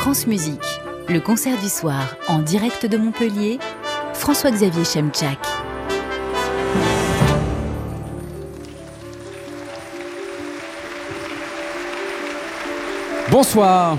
France Musique, le concert du soir en direct de Montpellier, François-Xavier Chemchak. Bonsoir.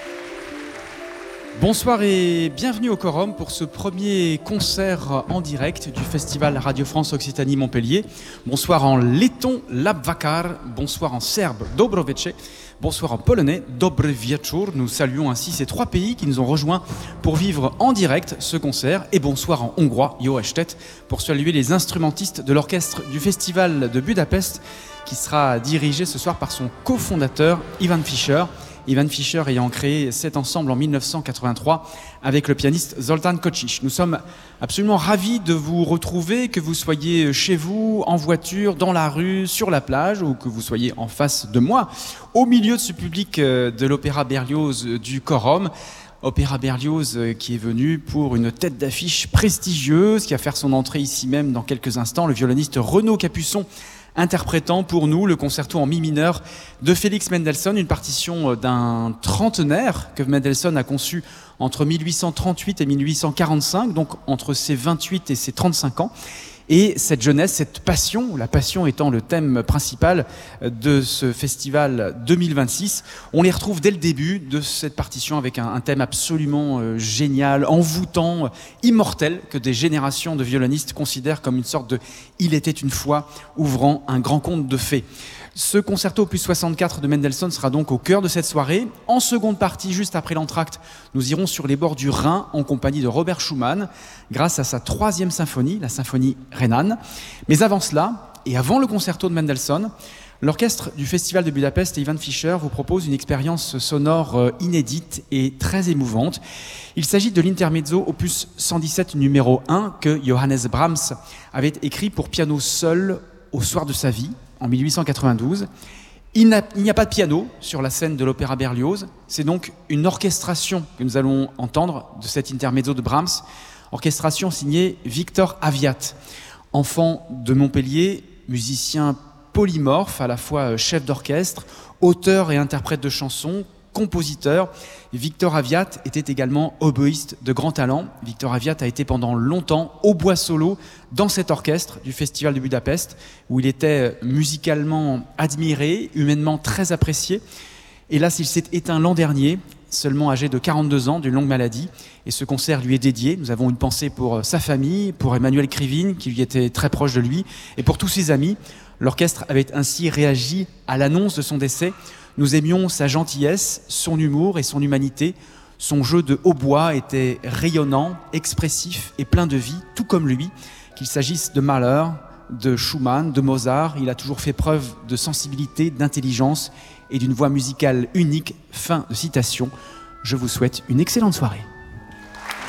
Bonsoir et bienvenue au Quorum pour ce premier concert en direct du Festival Radio France Occitanie Montpellier. Bonsoir en letton, Labvakar, bonsoir en serbe, Dobroveče, bonsoir en polonais, Dobry wieczór. Nous saluons ainsi ces trois pays qui nous ont rejoints pour vivre en direct ce concert. Et bonsoir en hongrois, Jó estet, pour saluer les instrumentistes de l'orchestre du Festival de Budapest qui sera dirigé ce soir par son cofondateur Ivan Fischer. Ivan Fischer ayant créé cet ensemble en 1983 avec le pianiste Zoltán Kocsis. Nous sommes absolument ravis de vous retrouver, que vous soyez chez vous, en voiture, dans la rue, sur la plage, ou que vous soyez en face de moi, au milieu de ce public de l'Opéra Berlioz du Quorum. Opéra Berlioz qui est venu pour une tête d'affiche prestigieuse, qui va faire son entrée ici même dans quelques instants, le violoniste Renaud Capuçon, interprétant pour nous le concerto en mi mineur de Félix Mendelssohn, une partition d'un trentenaire que Mendelssohn a conçu entre 1838 et 1845, donc entre ses 28 et ses 35 ans. Et cette jeunesse, cette passion, la passion étant le thème principal de ce festival 2026, on les retrouve dès le début de cette partition avec un thème absolument génial, envoûtant, immortel, que des générations de violonistes considèrent comme une sorte de « Il était une fois » ouvrant un grand conte de fées. Ce concerto opus 64 de Mendelssohn sera donc au cœur de cette soirée. En seconde partie, juste après l'entracte, nous irons sur les bords du Rhin en compagnie de Robert Schumann grâce à sa troisième symphonie, la symphonie rhénane. Mais avant cela, et avant le concerto de Mendelssohn, l'orchestre du Festival de Budapest et Ivan Fischer vous propose une expérience sonore inédite et très émouvante. Il s'agit de l'intermezzo opus 117 numéro 1 que Johannes Brahms avait écrit pour piano seul au soir de sa vie, en 1892. Il n'y a pas de piano sur la scène de l'Opéra Berlioz. C'est donc une orchestration que nous allons entendre de cet intermezzo de Brahms. Orchestration signée Victor Aviat. Enfant de Montpellier, musicien polymorphe, à la fois chef d'orchestre, auteur et interprète de chansons, compositeur. Victor Aviat était également oboïste de grand talent. Victor Aviat a été pendant longtemps hautbois solo dans cet orchestre du Festival de Budapest, où il était musicalement admiré, humainement très apprécié. Hélas, il s'est éteint l'an dernier, seulement âgé de 42 ans, d'une longue maladie. Et ce concert lui est dédié. Nous avons une pensée pour sa famille, pour Emmanuel Krivine, qui lui était très proche de lui, et pour tous ses amis. L'orchestre avait ainsi réagi à l'annonce de son décès. Nous aimions sa gentillesse, son humour et son humanité. Son jeu de hautbois était rayonnant, expressif et plein de vie, tout comme lui. Qu'il s'agisse de Mahler, de Schumann, de Mozart, il a toujours fait preuve de sensibilité, d'intelligence et d'une voix musicale unique. Fin de citation. Je vous souhaite une excellente soirée.